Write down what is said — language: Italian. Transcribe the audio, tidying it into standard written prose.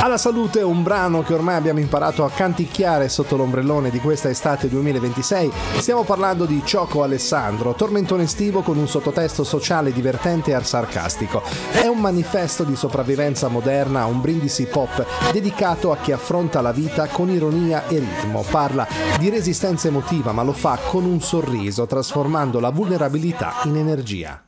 Alla salute, un brano che ormai abbiamo imparato a canticchiare sotto l'ombrellone di questa estate 2026. Stiamo parlando di Ciocco Alessandro, tormentone estivo con un sottotesto sociale divertente e sarcastico. È un manifesto di sopravvivenza moderna, un brindisi pop dedicato a chi affronta la vita con ironia e ritmo. Parla di resistenza emotiva, ma lo fa con un sorriso, trasformando la vulnerabilità in energia.